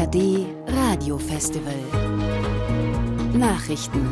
ARD Radiofestival. Nachrichten.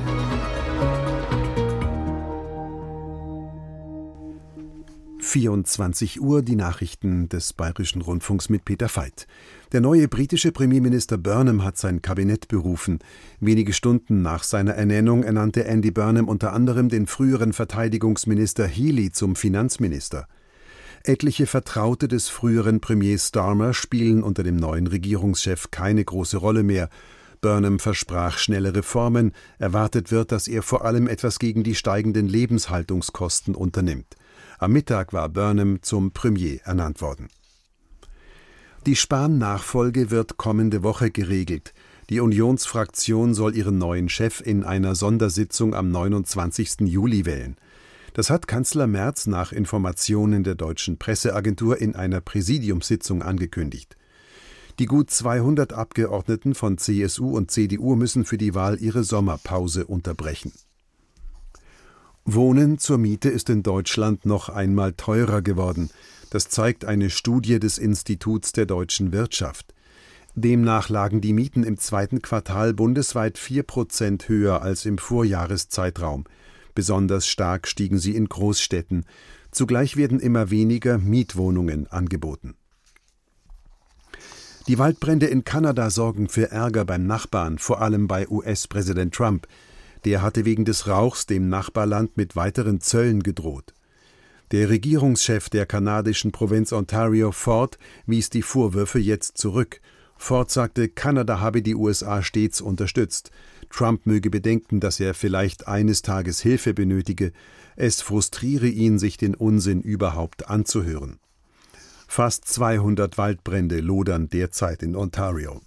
(24 Uhr) die Nachrichten des Bayerischen Rundfunks mit Peter Veit. Der neue britische Premierminister Burnham hat sein Kabinett berufen. Wenige Stunden nach seiner Ernennung ernannte Andy Burnham unter anderem den früheren Verteidigungsminister Healey zum Finanzminister. Etliche Vertraute des früheren Premiers Starmer spielen unter dem neuen Regierungschef keine große Rolle mehr. Burnham versprach schnelle Reformen. Erwartet wird, dass er vor allem etwas gegen die steigenden Lebenshaltungskosten unternimmt. Am Mittag war Burnham zum Premier ernannt worden. Die Spahn-Nachfolge wird kommende Woche geregelt. Die Unionsfraktion soll ihren neuen Chef in einer Sondersitzung am 29. Juli wählen. Das hat Kanzler Merz nach Informationen der Deutschen Presseagentur in einer Präsidiumssitzung angekündigt. Die gut 200 Abgeordneten von CSU und CDU müssen für die Wahl ihre Sommerpause unterbrechen. Wohnen zur Miete ist in Deutschland noch einmal teurer geworden. Das zeigt eine Studie des Instituts der deutschen Wirtschaft. Demnach lagen die Mieten im zweiten Quartal bundesweit 4% höher als im Vorjahreszeitraum. Besonders stark stiegen sie in Großstädten. Zugleich werden immer weniger Mietwohnungen angeboten. Die Waldbrände in Kanada sorgen für Ärger beim Nachbarn, vor allem bei US-Präsident Trump. Der hatte wegen des Rauchs dem Nachbarland mit weiteren Zöllen gedroht. Der Regierungschef der kanadischen Provinz Ontario, Ford, wies die Vorwürfe jetzt zurück. Ford sagte, Kanada habe die USA stets unterstützt. Trump möge bedenken, dass er vielleicht eines Tages Hilfe benötige. Es frustriere ihn, sich den Unsinn überhaupt anzuhören. Fast 200 Waldbrände lodern derzeit in Ontario.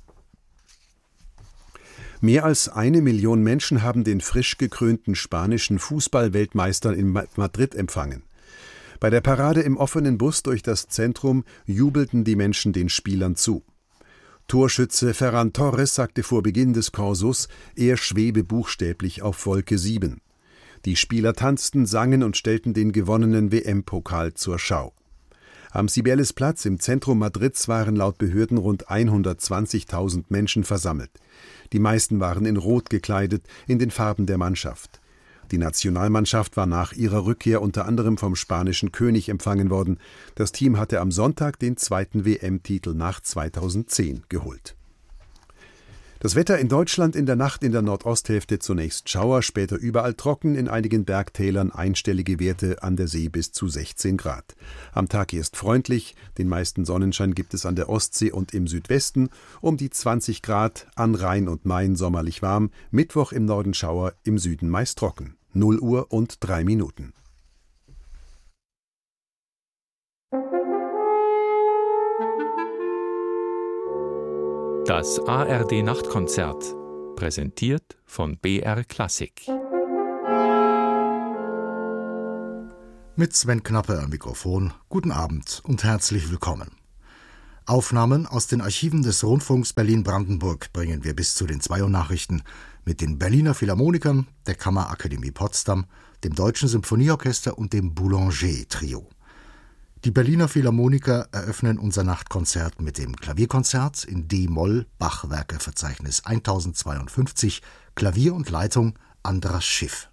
Mehr als 1 Million Menschen haben den frisch gekrönten spanischen Fußball-Weltmeister in Madrid empfangen. Bei der Parade im offenen Bus durch das Zentrum jubelten die Menschen den Spielern zu. Torschütze Ferran Torres sagte vor Beginn des Korsos, er schwebe buchstäblich auf Wolke 7. Die Spieler tanzten, sangen und stellten den gewonnenen WM-Pokal zur Schau. Am Cibeles-Platz im Zentrum Madrids waren laut Behörden rund 120.000 Menschen versammelt. Die meisten waren in Rot gekleidet, in den Farben der Mannschaft. Die Nationalmannschaft war nach ihrer Rückkehr unter anderem vom spanischen König empfangen worden. Das Team hatte am Sonntag den zweiten WM-Titel nach 2010 geholt. Das Wetter in Deutschland in der Nacht in der Nordosthälfte zunächst Schauer, später überall trocken, in einigen Bergtälern einstellige Werte, an der See bis zu 16 Grad. Am Tag erst freundlich, den meisten Sonnenschein gibt es an der Ostsee und im Südwesten, um die 20 Grad, an Rhein und Main sommerlich warm, Mittwoch im Norden Schauer, im Süden meist trocken. 0 Uhr und 3 Minuten. Das ARD-Nachtkonzert, präsentiert von BR Klassik. Mit Sven Knappe am Mikrofon, guten Abend und herzlich willkommen. Aufnahmen aus den Archiven des Rundfunks Berlin-Brandenburg bringen wir bis zu den 2 Uhr Nachrichten mit den Berliner Philharmonikern, der Kammerakademie Potsdam, dem Deutschen Symphonieorchester und dem Boulanger-Trio. Die Berliner Philharmoniker eröffnen unser Nachtkonzert mit dem Klavierkonzert in D-Moll, Bach-Werkeverzeichnis 1052, Klavier und Leitung Andras Schiff.